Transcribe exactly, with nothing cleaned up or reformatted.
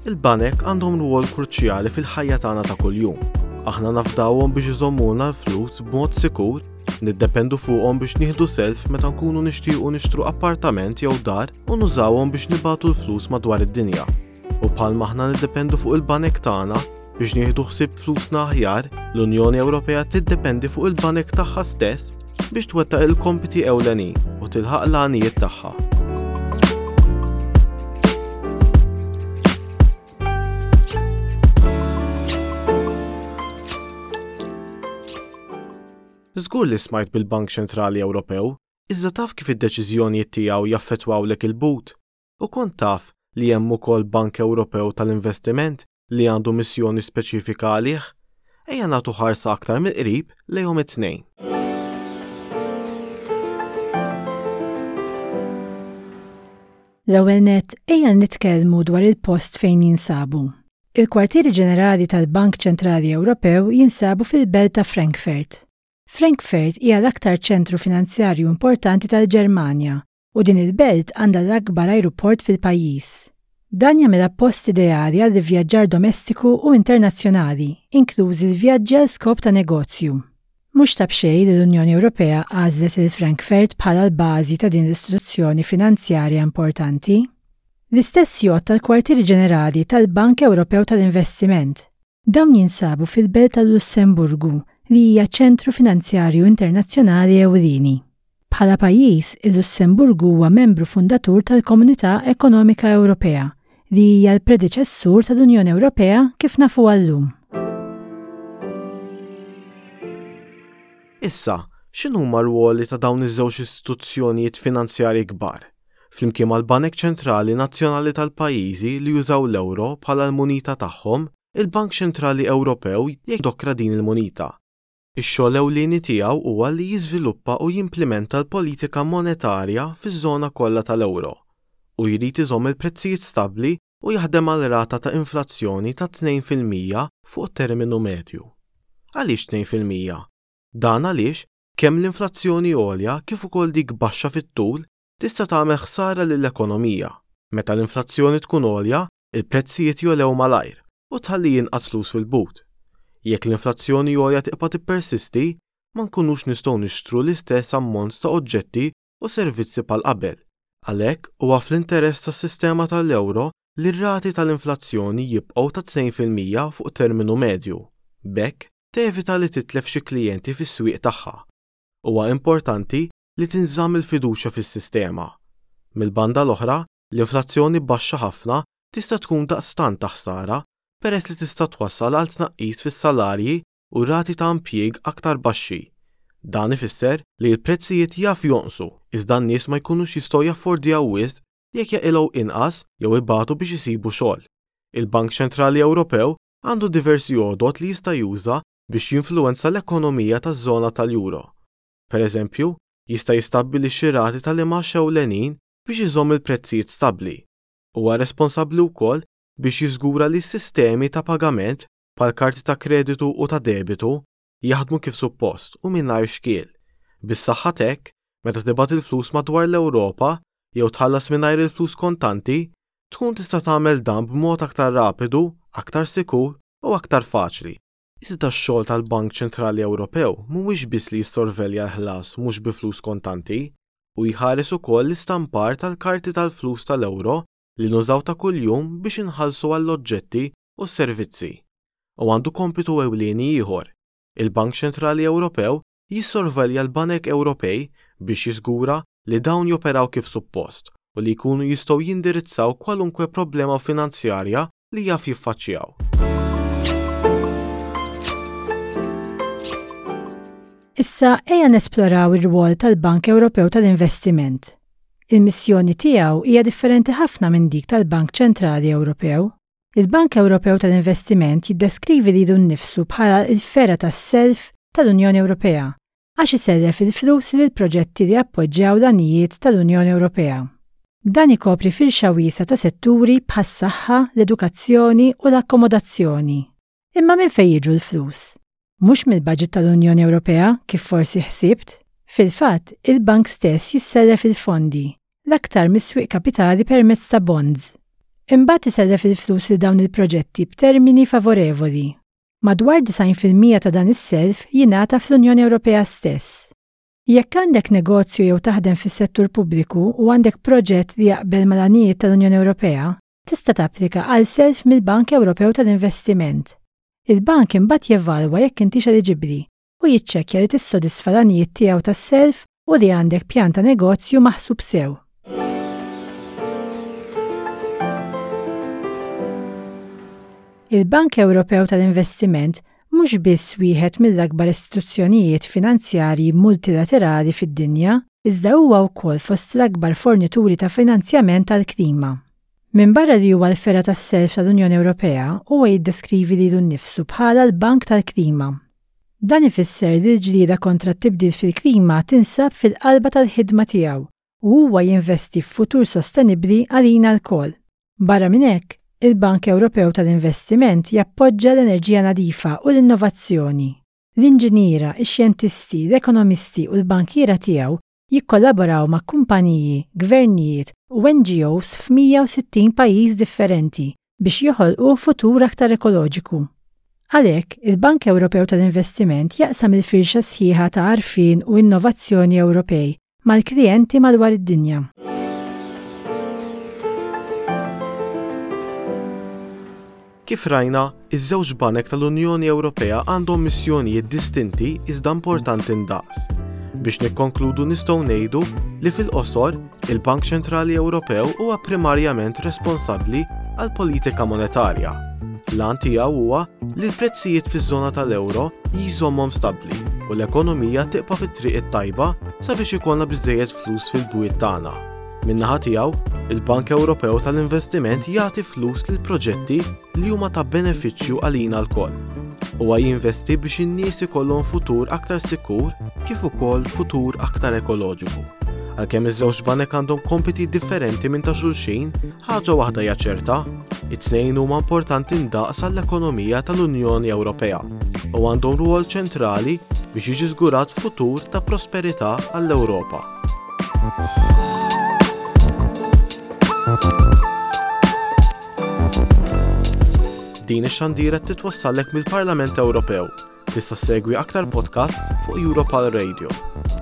Il-banek għandhom rwol kruċjali fil-ħajja tagħna ta' kuljum. Aħna nafdawhom biex iżommuna l-flus b'mod sikur, niddependu fuqhom biex nieħdu self meta nkunu nixtiequ nixtru appartament jew dar u nużawhom biex nibagħtu l-flus madwar id-dinja. U bħalma aħna niddependu fuq il-banek tagħna biex nieħdu ħsieb flusna aħjar, l-Unjoni Ewropea tiddependi fuq il-banek tagħha stess biex twettaq il-kompiti ewlenin u tilħaq l-għanijiet tagħha. Żgur li smajt bil-Bank Ċentrali Ewropew, iżda taf kif id-deċiżjonijiet tiegħu jaffettwawlek il-but, u kont taf li hemm ukoll Bank Ewropew tal-Investiment li għandu missjoni speċifika għalih, ejja nagħtu ħarsa aktar mill-qrib lejhom it-tnejn. L-ewwel nett ejja nitkellmu dwar il-post fejn jinsabu. Il-Kwartieri Ġenerali tal-Bank Ċentrali Ewropew jinsabu fil-belt ta' Frankfurt. Frankfurt hija l-aktar ċentru finanzjarju importanti tal-Ġermanja u din il-belt għandha l-akbar ajruport fil-pajjiż. Dan jagħmilha post ideali għal vjaġġar domestiku u internazzjonali, inklużi l-vjaġġi għal skop ta' negozju. Mhux ta' bxejn li l-Unjoni Ewropea għażlet il-Frankfurt bħala l-bażi ta' din l-istituzzjoni finanzjarja importanti. L-istess jgħod tal-Kwartieri Ġenerali tal-Bank Ewropew tal-Investiment. Dawn jinsabu fil-belt tal-Lussemburgu li hija ċentru finanzjarju internazzjonali ewlieni. Bħala pajjiż, il-Lussemburgu huwa membru fundatur tal-Komunità Ekonomika Ewropea li hija l-predeċessur tal-Unjoni Ewropea kif nafu llum. Issa, x'inhuma r-ruoli ta' dawn iż-żewġ istituzzjonijiet finanzjarji kbar? Flimkien mal-Banek Ċentrali Nazzjonali tal-pajjiżi li jużaw l-ewro bħala l-munita tagħhom, il-Bank Ċentrali Ewropew jiddokra din il-munita. Ix-xogħol ewlieni tiegħu huwa li jiżviluppa u jimplementa l-politika monetarja fiż-żona kollha tal-ewro u jrid iżomm il-prezzijiet stabbli u jaħdem għal rata ta' inflazzjoni ta' tnejn fil-mija fuq terminu medju. Għaliex tnejn fil-mija? Dan għaliex kemm l-inflazzjoni għolja kif ukoll dik baxxa fit-tul tista' tagħmel ħsara lill-ekonomija. Meta l-inflazzjoni tkun għolja, il-prezzijiet jolew malajr u tħalli jinqas flus fil-but. Jekk l-inflazzjoni għolja tibqa' tippersisti, ma nkunux nistgħu nixtru l-istess ammont ta' oġġetti u servizzi bħal qabel. Għalhekk huwa fl-interess tas-sistema tal-ewro li r-rati tal-inflazzjoni jibqgħu ta' tnejn fil-mija fuq terminu medju. B'hekk tevita li titlef xi klijenti fis-swieq tagħha. Huwa importanti li tinżamm il-fiduċja fis-sistema. Mill-banda l-oħra, l-inflazzjoni baxxa ħafna tista' tkun daqstant ta' ħsara peress li tista' twassal għal tnaqqis fis-salarji u rati ta' impjieg aktar baxxi. Dan ifisser li l-prezzijiet jaf jonqsu iżda n-nies ma jkunux jistgħu jaffordjaw wisq jekk jaqilgħu inqas jew ibagħtu biex isibu xogħol. Il-Bank Ċentrali Ewropew għandu diversi għodod li jista' juża biex jinfluwenza l-ekonomija taż-żona tal-Euro. Pereżempju, jista' jistabbilixxi rati tal-imax ewlenin biex iżomm il-prezzijiet stabbli. Huwa responsabbli wkoll biex jiżgura li s-sistemi ta' pagament bħal karti ta' kreditu u ta' debitu jaħdmu kif suppost u mingħajr xkiel. Bis-saħħa hekk, meta tibgħat il-flus madwar l-Ewropa jew tħallas mingħajr il-flus kontanti, tkun tista' tagħmel dan b'mod aktar rapidu, aktar sikur u aktar faċli. Iżda x-xogħol tal-Bank Ċentrali Ewropew mhuwiex biss li jissorvelja l-ħlas mhux bi flus kontanti u jħares ukoll l-istampar tal-karti tal-flus tal-ewro li nużaw ta' kuljum biex inħallsu għall-oġġetti u s-servizzi. U għandu kompitu ewlieni ieħor. Il-Bank Ċentrali Ewropew jissorvelja l-Banek Ewropej biex jiżgura li dawn joperaw kif suppost u li jkunu jistgħu jindirizzaw kwalunkwe problema finanzjarja li jaf jiffaċċjaw. Issa ejja nesploraw ir-rwol tal-Bank Ewropew tal-Investiment. Il-missjoni tiegħu hija differenti ħafna minn dik tal-Bank Ċentrali Ewropew. Il-Bank Ewropew tal-Investiment jiddeskrivi lilu nnifsu bħala l-fera tas-self tal-Unjoni Ewropea għax isellef il-flus lil proġetti li appoġġjaw l-għanijiet tal-Unjoni Ewropea. Dan ikopri firxa wiesa ta' setturi bħas-saħħa, l-edukazzjoni u l-akkomodazzjoni. Imma minn fejn jiġu l-flus? Mhux mill-baġit tal-Unjoni Ewropea kif forsi ħsibt? Fil-fatt, il-bank stess jissellef il-fondi, l-aktar mis-swieq kapitali permezz ta' bonds. Imbagħad isellef il-flus li dawn il-proġetti b'termini favorevoli. Madwar tisgħin fil-mija ta' dan is-self jingħata fl-Unjoni Ewropea stess. Jekk għandek negozju jew taħdem fis-settur pubbliku u għandek proġett li jaqbel mal-għanijiet tal-Unjoni Ewropea, tista' tapplika għal self mill-Bank Ewropew tal-Investiment. Il-bank imbagħad jevalwa jekk intix eliġibbli u jiċċekkja li tissodisfa l-għanijiet tiegħu tas-self u li għandek pjan ta' negozju maħsub sew. Il-Bank Ewropew tal-Investiment mhux biss wieħed mill-akbar istituzzjonijiet finanzjarji multilaterali fid-dinja, iżda huwa wkoll fost l-akbar fornituri ta' finanzjament tal-klima. Minbarra li huwa l-fera tas-self tal-Unjoni Ewropea, huwa jiddeskrivi lilu nnifsu bħala l-Bank tal-Klima. Dan ifisser li l-ġlieda kontra t-tibdil fil-klima tinsab fil-qalba tal-ħidma tiegħu u huwa jinvesti f'futur sostenibbli għalina l-koll. Barra minn hekk, il-Bank Ewropew tal-Investiment jappoġġa l-enerġija nadifa u l-innovazzjoni. L-inġiniera, ix-xjentisti, l-ekonomisti u l-bankiera tiegħu jikkollaboraw ma' kumpaniji, gvernijiet u N G Os f'mija u sittin pajjiż differenti biex joħolqu futur aktar ekoloġiku. Għalhekk, il-Bank Ewropew tal-Investiment jaqsam il-firxa sħiħa ta' għarfien u innovazzjoni Ewropej mal-klijenti madwar id-dinja. Kif rajna, iż-żewġ banek tal-Unjoni Ewropea għandhom missjonijiet distinti iżda importanti ndaqs. Biex nikkonkludu nistgħu ngħidu li fil-qosor il-Bank Ċentrali Ewropew huwa primarjament responsabbli għall politika monetarja. L-għan tiegħu huwa li l-prezzijiet fiż-żona tal-ewro jiżommhom stabbli u l-ekonomija tibqa' fit-triq it-tajba sabiex ikollna biżżejjed flus fil-bwiet tagħna. Min-naħa tiegħu, il-Bank Ewropew tal-Investiment jagħti flus lil proġetti li huma ta' benefiċċju għalina lkoll. Huwa jinvesti biex in-nies ikollhom futur aktar sikur kif ukoll futur aktar ekoloġiku. Għalkemm iż-żewġ banek għandhom kompiti differenti minn ta' xulxin, ħaġa waħda hija ċerta, it-tnejn huma importanti ndaqs għall-ekonomija tal-Unjoni Ewropea u għandhom rwol ċentrali biex jiġi żgurat futur ta' prosperità għall-Ewropa. Din ix-xandira titwassallek mill-Parlament Ewropew. Tista' segwi aktar podcasts fuq Europal Radio.